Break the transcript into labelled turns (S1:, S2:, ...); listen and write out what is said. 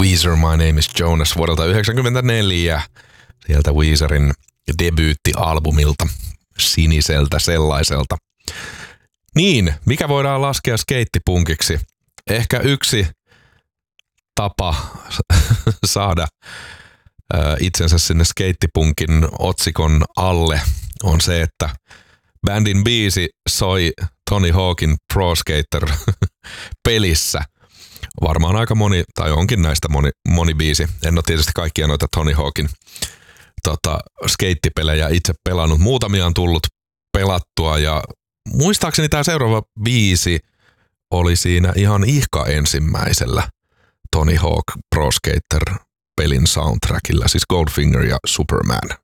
S1: Weezer, My Name is Jonas vuodelta 1994, sieltä Weezerin debyyttialbumilta, siniseltä sellaiselta. Niin, mikä voidaan laskea skeittipunkiksi? Ehkä yksi tapa saada itsensä sinne skeittipunkin otsikon alle on se, että bändin biisi soi Tony Hawkin Pro Skater pelissä. Varmaan aika moni, tai onkin näistä moni biisi. En ole tietysti kaikkia noita Tony Hawkin skeittipelejä itse pelannut. Muutamia on tullut pelattua ja muistaakseni tämä seuraava biisi oli siinä ihan ihka ensimmäisellä Tony Hawk Pro Skater pelin soundtrackilla, siis Goldfinger ja Superman.